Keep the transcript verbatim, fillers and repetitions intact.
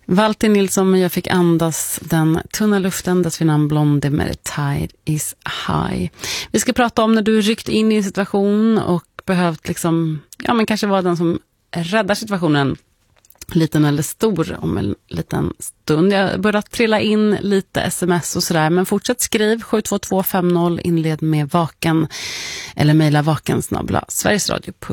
Walter Nilsson, jag fick andas den tunna luften, dess vid namn Blondie med Tide is High. Vi ska prata om när du ryckt in i en situation och behövt liksom, ja men kanske vara den som räddar situationen, liten eller stor, om en liten stund. Jag börjar trilla in lite sms och sådär, men fortsätt skriv sju två två fem noll, inled med vaken eller mejla vakensnabbla sverigesradio punkt se.